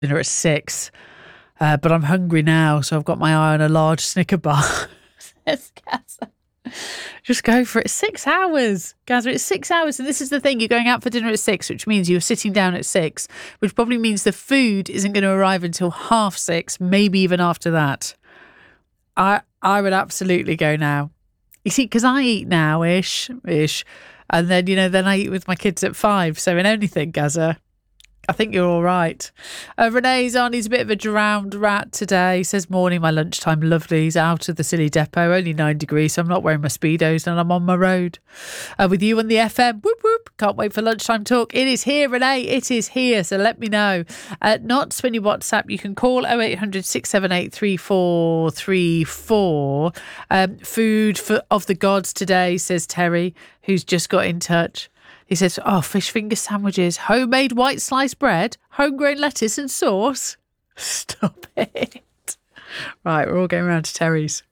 dinner at 6. But I'm hungry now, so I've got my eye on a large Snicker bar. Says Gazza. Just go for it. 6 hours, Gazza. It's 6 hours. And this is the thing. You're going out for dinner at 6, which means you're sitting down at 6, which probably means the food isn't going to arrive until 6:30, maybe even after that. I would absolutely go now. You see, because I eat now, ish. And then, then I eat with my kids at 5. So in anything, Gazza, I think you're all right. Renee's on. He's a bit of a drowned rat today. He says, morning, my lunchtime lovelies, out of the silly depot, only 9 degrees, so I'm not wearing my Speedos and I'm on my road. With you on the FM, whoop whoop, can't wait for lunchtime talk. It is here, Renee, it is here, so let me know. Not when you WhatsApp, you can call 0800 678 3434. Food of the gods today, says Terry, who's just got in touch. He says, fish finger sandwiches, homemade white sliced bread, homegrown lettuce and sauce. Stop it. Right, we're all going round to Terry's.